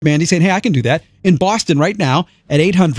Mandy saying, hey, I can do that. In Boston right now at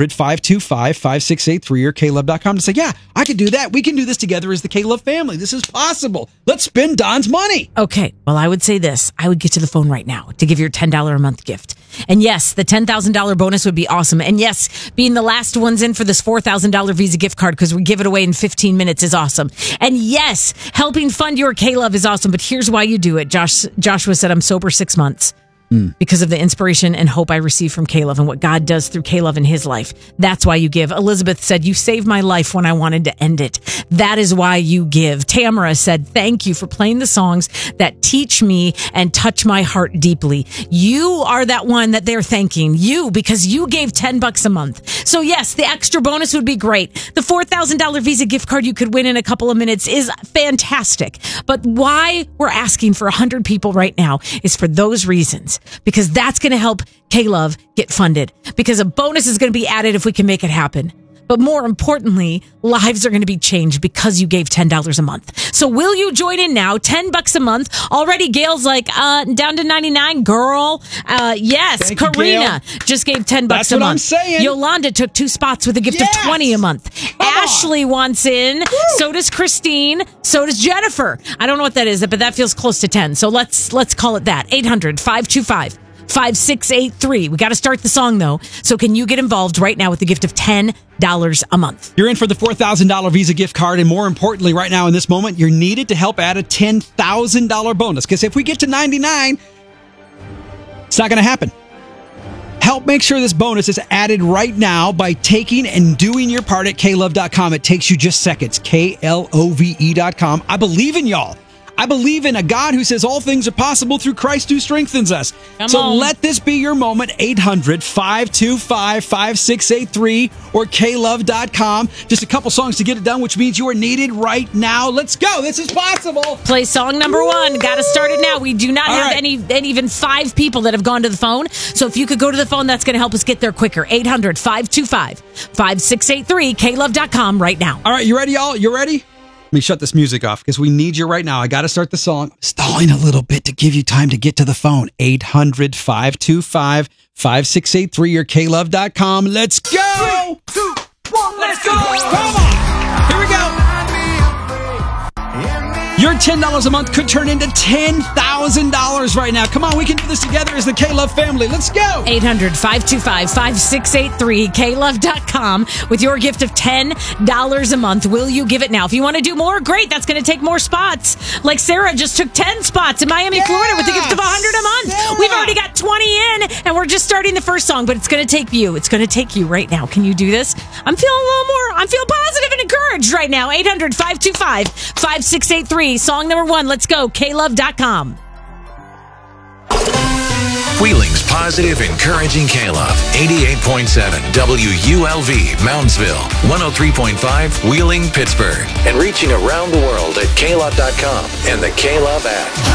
800-525-5683 or klove.com to say, yeah, I can do that. We can do this together as the K-Love family. This is possible. Let's spend Don's money. Okay, well, I would say this. I would get to the phone right now to give your $10 a month gift. And yes, the $10,000 bonus would be awesome. And yes, being the last ones in for this $4,000 Visa gift card because we give it away in 15 minutes is awesome. And yes, helping fund your K-Love is awesome. But here's why you do it. Joshua said, I'm sober 6 months. Because of the inspiration and hope I receive from K-Love and what God does through K-Love in his life. That's why you give. Elizabeth said, you saved my life when I wanted to end it. That is why you give. Tamara said, thank you for playing the songs that teach me and touch my heart deeply. You are that one that they're thanking. You, because you gave $10 a month. So yes, the extra bonus would be great. The $4,000 Visa gift card you could win in a couple of minutes is fantastic. But why we're asking for 100 people right now is for those reasons. Because that's going to help K-Love get funded. Because a bonus is going to be added if we can make it happen. But more importantly, lives are going to be changed because you gave $10 a month. So will you join in now? $10 a month. Already Gail's like, down to 99, girl. Yes, Thank you, Karina Gail. just gave $10 That's a what month. I'm saying. Yolanda took 2 spots with a gift of $20 a month. Ashley wants in. Woo! So does Christine. So does Jennifer. I don't know what that is, but that feels close to 10. So let's call it that. 800-525-5683. We got to start the song, though. So can you get involved right now with the gift of $10 a month? You're in for the $4,000 Visa gift card. And more importantly, right now in this moment, you're needed to help add a $10,000 bonus. Because if we get to 99, it's not going to happen. Help make sure this bonus is added right now by taking and doing your part at klove.com. It takes you just seconds. KLOVE.com. I believe in y'all. I believe in a God who says all things are possible through Christ who strengthens us. Come on. Let this be your moment. 800-525-5683 or klove.com. Just a couple songs to get it done, which means you are needed right now. Let's go. This is possible. Play song number 1. Got to start it now. We do not have any even 5 people that have gone to the phone. So if you could go to the phone, that's going to help us get there quicker. 800-525-5683, klove.com right now. All right, you ready, y'all? You ready? Let me shut this music off because we need you right now. I got to start the song. I'm stalling a little bit to give you time to get to the phone. 800-525-5683 or klove.com. Let's go! 3, 2, 1, let's go! Come on! Here we go! Your $10 a month could turn into $10,000 right now. Come on, we can do this together as the K-Love family. Let's go! 800-525-5683, klove.com with your gift of $10 a month. Will you give it now? If you want to do more, great. That's going to take more spots. Like Sarah just took 10 spots in Miami, Florida with a gift of $100 a month. Sarah. We've already got 20 in, and we're just starting the first song, but it's going to take you. It's going to take you right now. Can you do this? I'm feeling positive and encouraged right now. 800-525-5683. Song number 1. Let's go. klove.com. Wheeling's positive, encouraging K-Love. 88.7 WULV, Moundsville. 103.5 Wheeling, Pittsburgh. And reaching around the world at klove.com and the K-Love app.